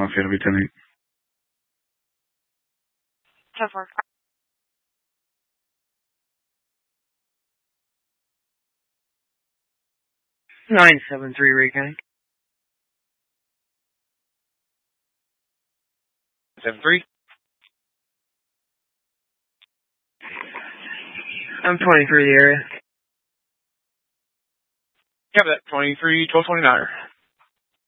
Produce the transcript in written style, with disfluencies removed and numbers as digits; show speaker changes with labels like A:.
A: Philadelphia. It'll be 10-8.
B: 10-4.
C: 9-7-3 Recanning.
D: 7-3.
C: I'm 23 the area.
D: Yeah, that 23, 12-29er.